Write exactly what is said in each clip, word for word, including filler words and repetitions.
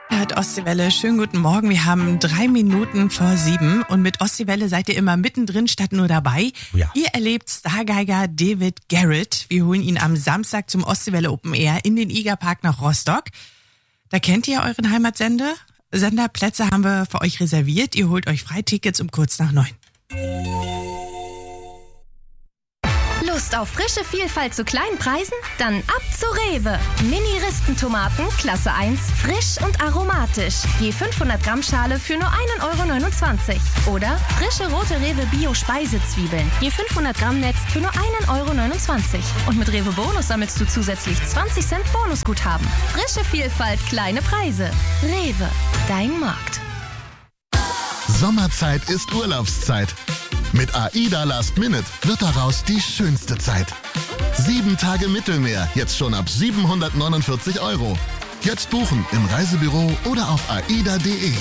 Hört Ostseewelle, schönen guten Morgen. Wir haben drei Minuten vor sieben und mit Ostseewelle seid ihr immer mittendrin statt nur dabei. Ja. Ihr erlebt Stargeiger David Garrett. Wir holen ihn am Samstag zum Ostseewelle Open Air in den Igerpark nach Rostock. Da kennt ihr euren Heimatsender. Senderplätze haben wir für euch reserviert. Ihr holt euch Freitickets um kurz nach neun. Lust auf frische Vielfalt zu kleinen Preisen? Dann ab zu Rewe. Mini-Rispentomaten, Klasse eins, frisch und aromatisch. Je fünfhundert Gramm Schale für nur ein Euro neunundzwanzig. Oder frische rote Rewe Bio-Speisezwiebeln. Je fünfhundert Gramm Netz für nur ein Euro neunundzwanzig. Und mit Rewe Bonus sammelst du zusätzlich zwanzig Cent Bonusguthaben. Frische Vielfalt, kleine Preise. Rewe, dein Markt. Sommerzeit ist Urlaubszeit. Mit AIDA Last Minute wird daraus die schönste Zeit. Sieben Tage Mittelmeer, jetzt schon ab siebenhundertneunundvierzig Euro. Jetzt buchen im Reisebüro oder auf aida punkt de.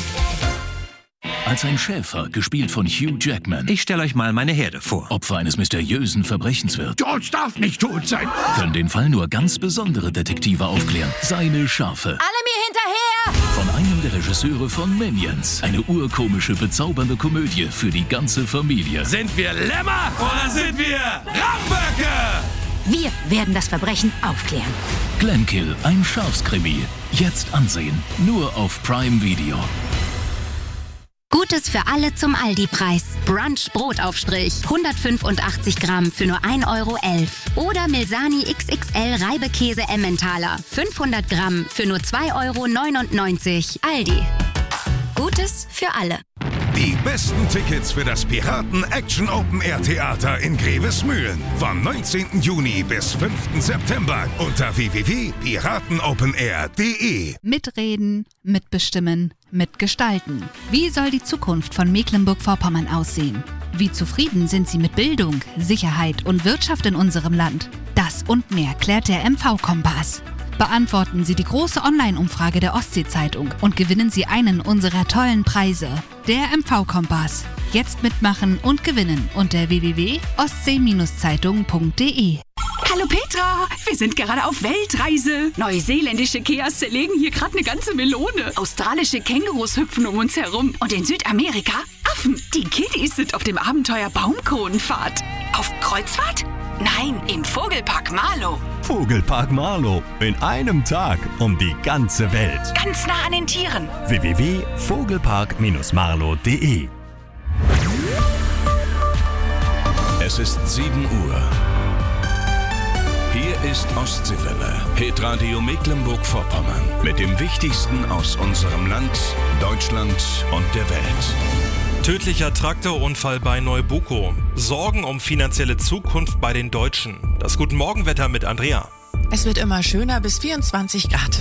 Als ein Schäfer, gespielt von Hugh Jackman, Ich stelle euch mal meine Herde vor. Opfer eines mysteriösen Verbrechens wird, George darf nicht tot sein. können den Fall nur ganz besondere Detektive aufklären. Seine Schafe. Alle mir hinterher! Von einem der Regisseure von Minions. Eine urkomische, bezaubernde Komödie für die ganze Familie. Sind wir Lämmer oder sind wir Ramböcke? Wir werden das Verbrechen aufklären. Glenkill, ein Schafskrimi. Jetzt ansehen. Nur auf Prime Video. Gutes für alle zum Aldi-Preis. Brunch Brotaufstrich. hundertfünfundachtzig Gramm für nur ein Euro elf. Oder Milsani X X L Reibekäse Emmentaler. fünfhundert Gramm für nur zwei Euro neunundneunzig. Aldi. Gutes für alle. Die besten Tickets für das Piraten Action Open Air Theater in Grevesmühlen. Vom neunzehnten Juni bis fünften September unter w w w punkt piratenopenair punkt de. Mitreden, mitbestimmen, mitgestalten. Wie soll die Zukunft von Mecklenburg-Vorpommern aussehen? Wie zufrieden sind Sie mit Bildung, Sicherheit und Wirtschaft in unserem Land? Das und mehr klärt der M V-Kompass. Beantworten Sie die große Online-Umfrage der Ostsee-Zeitung und gewinnen Sie einen unserer tollen Preise. Der M V-Kompass. Jetzt mitmachen und gewinnen unter w w w punkt ostsee Zeitung punkt de. Hallo Petra, wir sind gerade auf Weltreise. Neuseeländische Keas zerlegen hier gerade eine ganze Melone. Australische Kängurus hüpfen um uns herum. Und in Südamerika Affen. Die Kiddies sind auf dem Abenteuer Baumkronenfahrt. Auf Kreuzfahrt? Nein, im Vogelpark Marlow. Vogelpark Marlow. In einem Tag um die ganze Welt. Ganz nah an den Tieren. w w w punkt vogelpark marlow punkt de. Es ist sieben Uhr. Hier ist Ostseewelle, Hitradio Mecklenburg-Vorpommern. Mit dem Wichtigsten aus unserem Land, Deutschland und der Welt. Tödlicher Traktorunfall bei Neubuko. Sorgen um finanzielle Zukunft bei den Deutschen. Das Guten Morgenwetter mit Andrea. Es wird immer schöner bis vierundzwanzig Grad.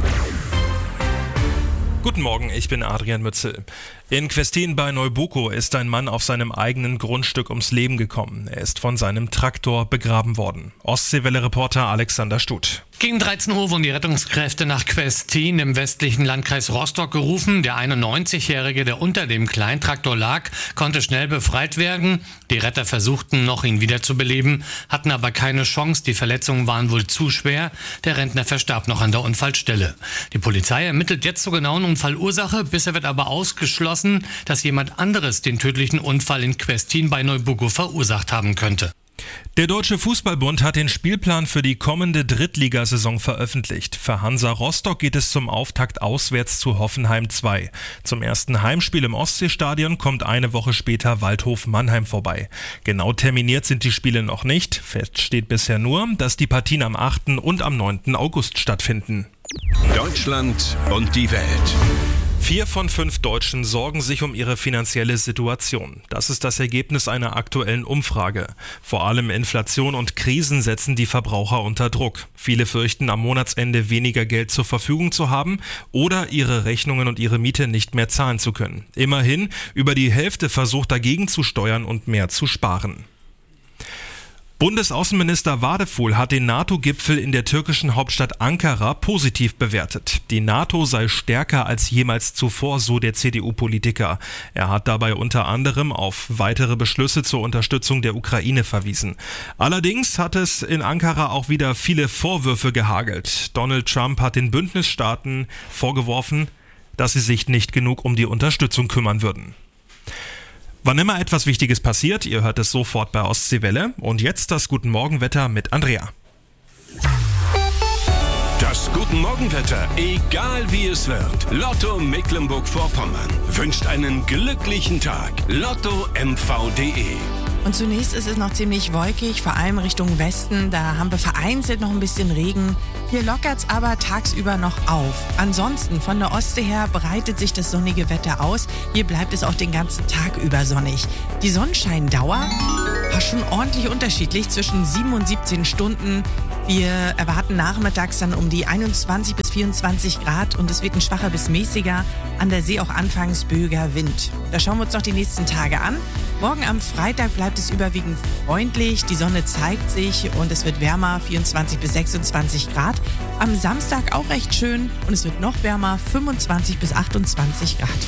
Guten Morgen, ich bin Adrian Mützel. In Questin bei Neubuko ist ein Mann auf seinem eigenen Grundstück ums Leben gekommen. Er ist von seinem Traktor begraben worden. Ostseewelle-Reporter Alexander Stuth. Gegen dreizehn Uhr wurden die Rettungskräfte nach Questin im westlichen Landkreis Rostock gerufen. Der einundneunzigjährige, der unter dem Kleintraktor lag, konnte schnell befreit werden. Die Retter versuchten noch, ihn wieder zu beleben, hatten aber keine Chance. Die Verletzungen waren wohl zu schwer. Der Rentner verstarb noch an der Unfallstelle. Die Polizei ermittelt jetzt zur genauen Unfallursache. Bisher wird aber ausgeschlossen, dass jemand anderes den tödlichen Unfall in Questin bei Neubuko verursacht haben könnte. Der Deutsche Fußballbund hat den Spielplan für die kommende Drittligasaison veröffentlicht. Für Hansa Rostock geht es zum Auftakt auswärts zu Hoffenheim zwei. Zum ersten Heimspiel im Ostseestadion kommt eine Woche später Waldhof Mannheim vorbei. Genau terminiert sind die Spiele noch nicht. Fest steht bisher nur, dass die Partien am achten und am neunten August stattfinden. Deutschland und die Welt. Vier von fünf Deutschen sorgen sich um ihre finanzielle Situation. Das ist das Ergebnis einer aktuellen Umfrage. Vor allem Inflation und Krisen setzen die Verbraucher unter Druck. Viele fürchten, am Monatsende weniger Geld zur Verfügung zu haben oder ihre Rechnungen und ihre Miete nicht mehr zahlen zu können. Immerhin, über die Hälfte versucht dagegen zu steuern und mehr zu sparen. Bundesaußenminister Wadefuhl hat den NATO-Gipfel in der türkischen Hauptstadt Ankara positiv bewertet. Die NATO sei stärker als jemals zuvor, so der C D U-Politiker. Er hat dabei unter anderem auf weitere Beschlüsse zur Unterstützung der Ukraine verwiesen. Allerdings hat es in Ankara auch wieder viele Vorwürfe gehagelt. Donald Trump hat den Bündnisstaaten vorgeworfen, dass sie sich nicht genug um die Unterstützung kümmern würden. Wann immer etwas Wichtiges passiert, ihr hört es sofort bei Ostseewelle. Und jetzt das Guten Morgenwetter mit Andrea. Das Guten Morgenwetter, egal wie es wird. Lotto Mecklenburg-Vorpommern wünscht einen glücklichen Tag. Lotto M V punkt de. Und zunächst ist es noch ziemlich wolkig, vor allem Richtung Westen. Da haben wir vereinzelt noch ein bisschen Regen. Hier lockert's aber tagsüber noch auf. Ansonsten von der Ostsee her breitet sich das sonnige Wetter aus. Hier bleibt es auch den ganzen Tag über sonnig. Die Sonnenscheindauer war schon ordentlich unterschiedlich zwischen sieben und siebzehn Stunden. Wir erwarten nachmittags dann um die einundzwanzig bis vierundzwanzig Grad und es wird ein schwacher bis mäßiger, an der See auch anfangs böiger Wind. Da schauen wir uns noch die nächsten Tage an. Morgen am Freitag bleibt es überwiegend freundlich, die Sonne zeigt sich und es wird wärmer, vierundzwanzig bis sechsundzwanzig Grad. Am Samstag auch recht schön und es wird noch wärmer, fünfundzwanzig bis achtundzwanzig Grad.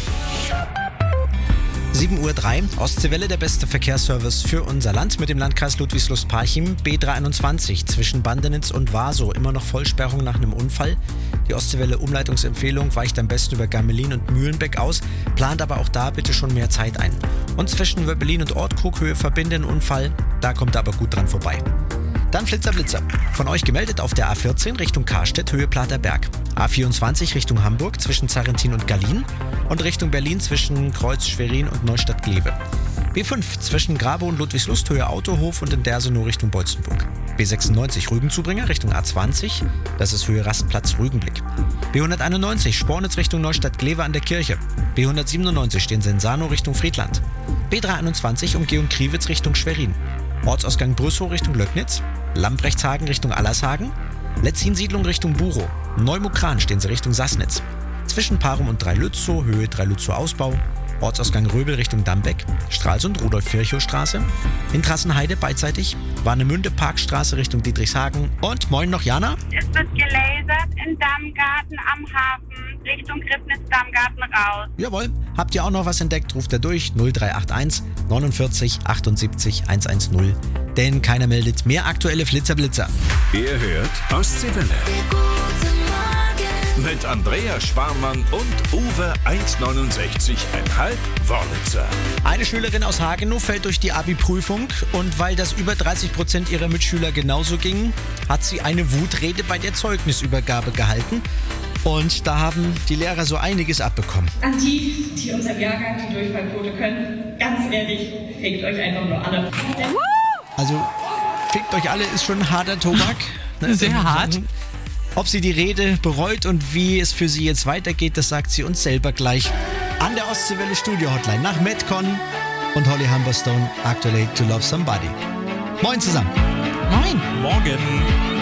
sieben Uhr drei, Ostseewelle, der beste Verkehrsservice für unser Land mit dem Landkreis Ludwigslust-Parchim. B dreihunderteinundzwanzig zwischen Bandenitz und Wasow, immer noch Vollsperrung nach einem Unfall. Die Ostseewelle Umleitungsempfehlung weicht am besten über Gamelin und Mühlenbeck aus, plant aber auch da bitte schon mehr Zeit ein. Und zwischen Wöbbelin und Ortkrug Höhe Verbinde Unfall, da kommt er aber gut dran vorbei. Dann Flitzer Blitzer. Von euch gemeldet auf der A vierzehn Richtung Karstedt, Höhe Platerberg. A vierundzwanzig Richtung Hamburg zwischen Zarrentin und Gallien und Richtung Berlin zwischen Kreuz Schwerin und Neustadt-Glewe. B fünf zwischen Grabe und Ludwigslust, Höhe Autohof und in Dersenow Richtung Beutzenburg. B sechsundneunzig Rügenzubringer Richtung A zwanzig, das ist Höhe Rastplatz Rügenblick. B hunderteinundneunzig Spornitz Richtung Neustadt-Glewe an der Kirche. B hundertsiebenundneunzig Stensensano Richtung Friedland. B dreihunderteinundzwanzig Umgehung Kriwitz Richtung Schwerin. Ortsausgang Brüssow Richtung Löcknitz, Lambrechtshagen Richtung Allershagen, Letzin-Siedlung Richtung Burow, Neumukran stehen sie Richtung Sassnitz, zwischen Parum und Dreilützow, Höhe Dreilützow Ausbau, Ortsausgang Röbel Richtung Dambeck, Stralsund Rudolf-Virchow-Straße, in Trassenheide beidseitig, Warnemünde Parkstraße Richtung Dietrichshagen und moin noch Jana. Es wird gelasert in Dammgarten am Hafen Richtung Griffnitz-Dammgarten raus. Jawohl, habt ihr auch noch was entdeckt, ruft er durch null drei acht eins neunundvierzig achtundsiebzig hundertzehn. Denn keiner meldet mehr aktuelle Flitzerblitzer. Ihr hört Ostseewelle. Mit Andrea Sparmann und Uwe eins neunundsechzig Komma fünf Wörlitzer. Eine Schülerin aus Hagenow fällt durch die Abi-Prüfung und weil das über dreißig Prozent ihrer Mitschüler genauso ging, hat sie eine Wutrede bei der Zeugnisübergabe gehalten. Und da haben die Lehrer so einiges abbekommen. An die, die unserem Jahrgang die Durchfallquote können, ganz ehrlich, fickt euch einfach nur alle. Also, fickt euch alle ist schon harter Tobak. Ne? Sehr hart. Ob sie die Rede bereut und wie es für sie jetzt weitergeht, das sagt sie uns selber gleich. An der Ostseewelle Studio Hotline nach Metcon und Holly Humberstone, Actually to Love Somebody. Moin zusammen. Moin. Morgen.